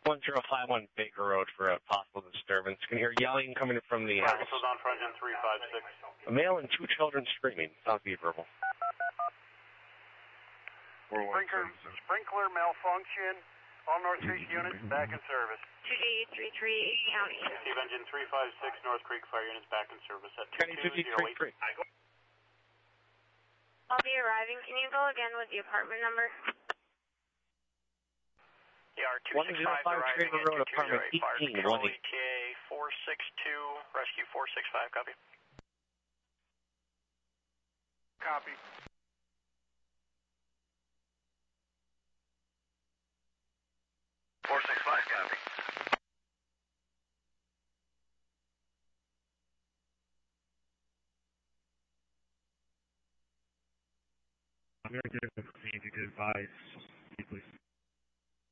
1051 Baker Road for a possible disturbance. Can hear yelling coming from the house. On front end 356. A male and two children screaming. Sounds be verbal. Sprinkler malfunction. All North Creek units back in service. 2833 County. Steve engine 356 North Creek fire units back in service at 2208. I'll be arriving. Can you go again with the apartment number? Yeah, 265 arriving at Road, apartment 18, 18. ETA 462, rescue 465, copy. Copy. Copy. I'm going to give a if you could advise